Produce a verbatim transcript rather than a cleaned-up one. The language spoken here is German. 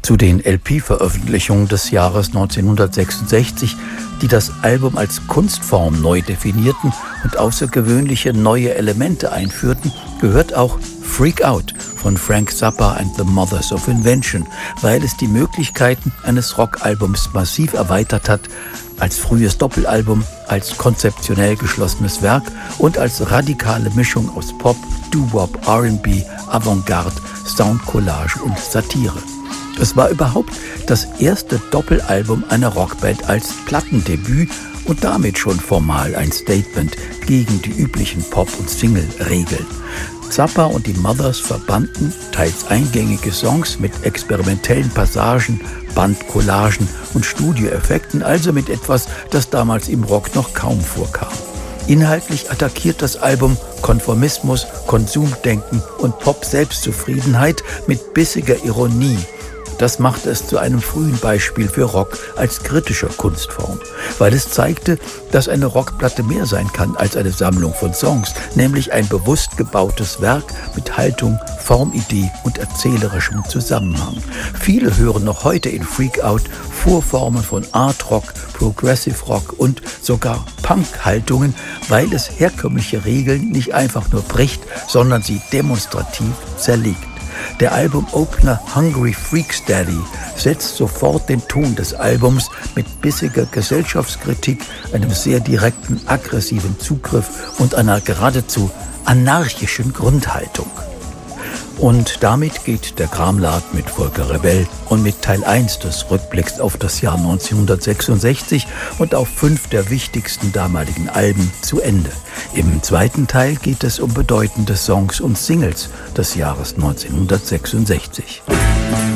Zu den L P-Veröffentlichungen des Jahres neunzehnhundertsechsundsechzig, die das Album als Kunstform neu definierten und außergewöhnliche neue Elemente einführten, gehört auch Freak Out von Frank Zappa and the Mothers of Invention, weil es die Möglichkeiten eines Rockalbums massiv erweitert hat, als frühes Doppelalbum, als konzeptionell geschlossenes Werk und als radikale Mischung aus Pop, Doo-Wop, R and B, Avantgarde, Soundcollage und Satire. Es war überhaupt das erste Doppelalbum einer Rockband als Plattendebüt und damit schon formal ein Statement gegen die üblichen Pop- und Single-Regeln. Zappa und die Mothers verbanden teils eingängige Songs mit experimentellen Passagen, Bandcollagen und Studioeffekten, also mit etwas, das damals im Rock noch kaum vorkam. Inhaltlich attackiert das Album Konformismus, Konsumdenken und Pop-Selbstzufriedenheit mit bissiger Ironie. Das machte es zu einem frühen Beispiel für Rock als kritischer Kunstform, weil es zeigte, dass eine Rockplatte mehr sein kann als eine Sammlung von Songs, nämlich ein bewusst gebautes Werk mit Haltung, Formidee und erzählerischem Zusammenhang. Viele hören noch heute in Freak Out Vorformen von Art Rock, Progressive Rock und sogar Punk-Haltungen, weil es herkömmliche Regeln nicht einfach nur bricht, sondern sie demonstrativ zerlegt. Der Album-Opener Hungry Freaks Daddy setzt sofort den Ton des Albums mit bissiger Gesellschaftskritik, einem sehr direkten, aggressiven Zugriff und einer geradezu anarchischen Grundhaltung. Und damit geht der Kramlat mit Volker Rebell und mit Teil eins des Rückblicks auf das Jahr neunzehnhundertsechsundsechzig und auf fünf der wichtigsten damaligen Alben zu Ende. Im zweiten Teil geht es um bedeutende Songs und Singles des Jahres neunzehnhundertsechsundsechzig.